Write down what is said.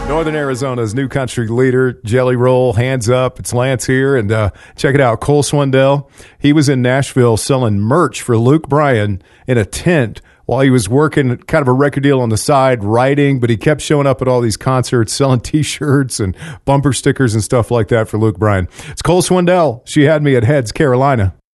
Northern Arizona's new country leader, Jelly Roll, hands up. It's Lance here, and check it out. Cole Swindell, he was in Nashville selling merch for Luke Bryan in a tent while he was working kind of a record deal on the side, writing, but he kept showing up at all these concerts, selling T-shirts and bumper stickers and stuff like that for Luke Bryan. It's Cole Swindell. She had me at Heads, Carolina.